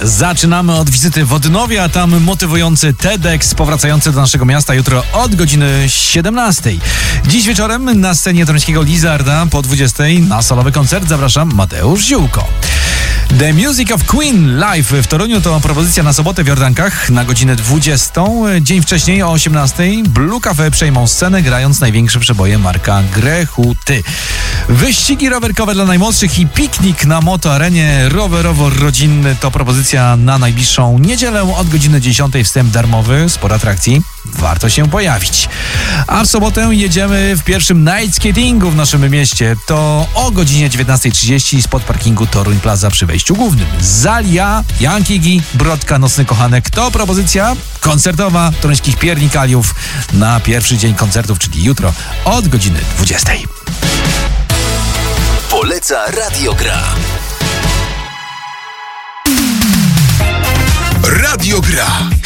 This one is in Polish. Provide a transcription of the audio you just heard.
Zaczynamy od wizyty w Odnowie, a tam motywujący TEDx powracający do naszego miasta jutro od godziny 17. Dziś wieczorem na scenie toruńskiego Lizarda po 20 na solowy koncert zapraszam Mateusz Ziółko. The Music of Queen live w Toruniu to propozycja na sobotę w Jordankach na godzinę 20. Dzień wcześniej o 18 Blue Cafe przejmą scenę, grając największe przeboje Marka Grechuty. Wyścigi rowerkowe dla najmłodszych i piknik na motoarenie rowerowo-rodzinny to propozycja na najbliższą niedzielę od godziny 10. Wstęp darmowy, sporo atrakcji. Warto się pojawić. A w sobotę jedziemy w pierwszym night skatingu w naszym mieście. To o godzinie 19:30 spod parkingu Toruń Plaza przy wejściu głównym. Zalia, Jankigi, Brodka, Nocny Kochanek to propozycja koncertowa toruńskich piernikaliów na pierwszy dzień koncertów, czyli jutro od godziny 20. Poleca Radiogra. Radiogra.